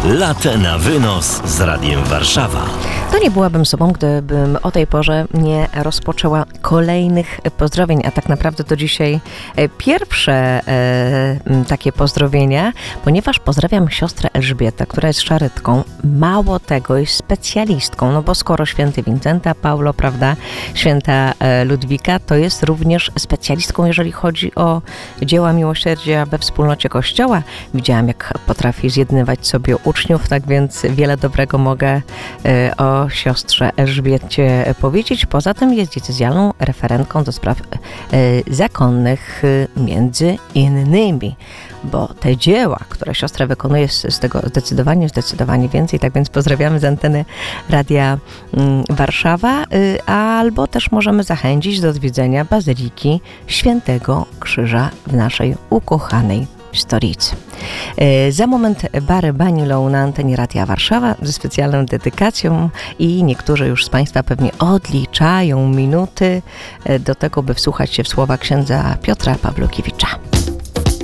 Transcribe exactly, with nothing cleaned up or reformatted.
Latte na wynos z Radiem Warszawa. To nie byłabym sobą, gdybym o tej porze nie rozpoczęła kolejnych pozdrowień, a tak naprawdę to dzisiaj pierwsze e, takie pozdrowienia, ponieważ pozdrawiam siostrę Elżbietę, która jest szarytką. Mało tego, jest specjalistką, no bo skoro święty Wincenta Paulo, prawda, święta Ludwika, to jest również specjalistką, jeżeli chodzi o dzieła miłosierdzia we wspólnocie Kościoła. Widziałam, jak potrafi zjednywać sobie uczniów, tak więc wiele dobrego mogę e, o siostrze Elżbiecie powiedzieć. Poza tym jest diecezjalną referentką do spraw e, zakonnych e, między innymi, bo te dzieła, które siostra wykonuje, z, z tego zdecydowanie, zdecydowanie więcej. Tak więc pozdrawiamy z anteny Radia mm, Warszawa, y, albo też możemy zachęcić do odwiedzenia Bazyliki Świętego Krzyża w naszej ukochanej stolicy. E, za moment Barry Manilow na antenie Radia Warszawa ze specjalną dedykacją i niektórzy już z Państwa pewnie odliczają minuty do tego, by wsłuchać się w słowa księdza Piotra Pawlukiewicza.